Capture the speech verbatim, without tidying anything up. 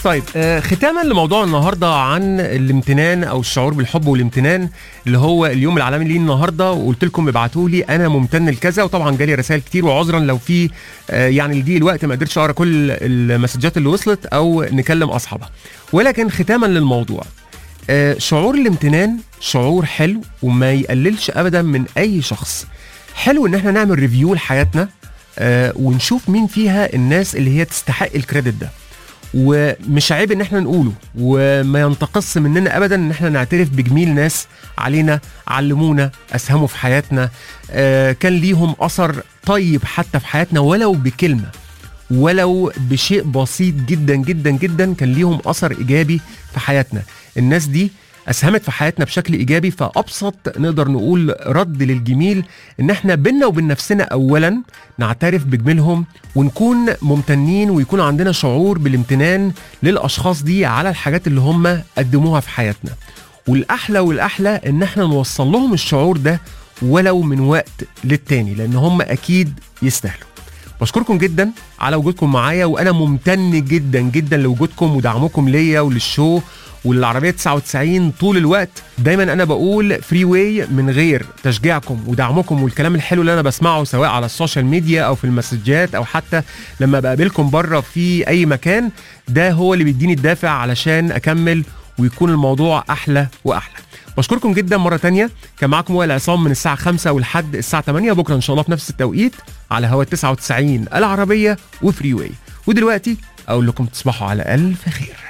طيب آه ختاما لموضوع النهارده عن الامتنان او الشعور بالحب والامتنان، اللي هو اليوم العالمي ليه النهارده، وقلت لكم ابعتوا لي انا ممتن لكذا، وطبعا جالي رسائل كتير، وعذرا لو في آه يعني لضيق الوقت ما قدرتش اقرا كل المسجات اللي وصلت او نكلم اصحابها. ولكن ختاما للموضوع، آه شعور الامتنان شعور حلو وما يقللش ابدا من اي شخص. حلو ان احنا نعمل ريفيو لحياتنا آه ونشوف مين فيها الناس اللي هي تستحق الكريدت ده، ومش عيب ان احنا نقوله، وما ينتقص مننا ابدا ان احنا نعترف بجميل ناس علينا، علمونا، اسهموا في حياتنا، آه كان ليهم اثر طيب حتى في حياتنا، ولو بكلمة، ولو بشيء بسيط جدا جدا جدا كان ليهم اثر ايجابي في حياتنا. الناس دي اسهمت في حياتنا بشكل ايجابي، فابسط نقدر نقول رد للجميل ان احنا بينا وبين نفسنا اولا نعترف بجميلهم ونكون ممتنين، ويكون عندنا شعور بالامتنان للاشخاص دي على الحاجات اللي هم قدموها في حياتنا. والاحلى والاحلى ان احنا نوصل لهم الشعور ده ولو من وقت للتاني، لان هم اكيد يستاهلوا. بشكركم جدا على وجودكم معايا، وانا ممتن جدا جدا لوجودكم ودعمكم ليا وللشو والعربية تسعة وتسعين طول الوقت. دايما انا بقول فري واي من غير تشجيعكم ودعمكم والكلام الحلو اللي انا بسمعه سواء على السوشيال ميديا او في المسجات او حتى لما بقابلكم بره في اي مكان، ده هو اللي بيديني الدافع علشان اكمل ويكون الموضوع احلى واحلى. بشكركم جدا مرة تانية. كان معاكم وائل عصام من الساعة خمسة ولحد الساعة تمانية بكرة ان شاء الله في نفس التوقيت على هوا تسعة وتسعين العربية وفري واي. ودلوقتي اقول لكم تصبحوا على الف خير.